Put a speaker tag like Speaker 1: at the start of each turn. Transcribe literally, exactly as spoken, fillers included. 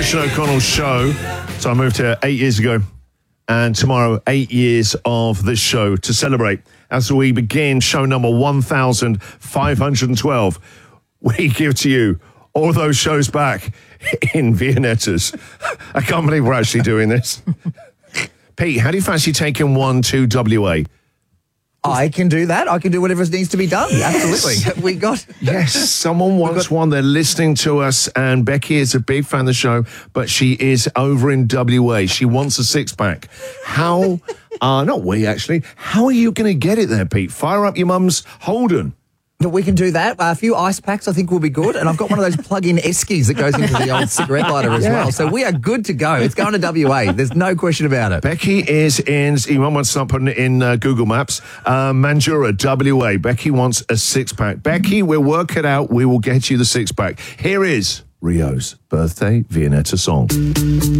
Speaker 1: Sean O'Connell's show. So I moved here eight years ago. And tomorrow, eight years of this show to celebrate. As we begin show number one thousand five hundred twelve, we give to you all those shows back in Viennettas. I can't believe we're actually doing this. Pete, how do you fancy taking one to W A?
Speaker 2: I can do that. I can do whatever needs to be done. Absolutely. We got...
Speaker 1: Yes, someone wants got, one. They're listening to us, and Becky is a big fan of the show, but she is over in W A. She wants a six-pack. How... uh, not we, actually. How are you going to get it there, Pete? Fire up your mum's Holden.
Speaker 2: We can do that. Uh, a few ice packs I think will be good. And I've got one of those plug-in Eskies that goes into the old cigarette lighter as yeah. well. So we are good to go. It's going to W A. There's no question about it.
Speaker 1: Becky is in, you might want to start putting it in uh, Google Maps, uh, Mandurah, W A. Becky wants a six-pack. Becky, we'll work it out. We will get you the six-pack. Here is Rio's birthday Viennetta song.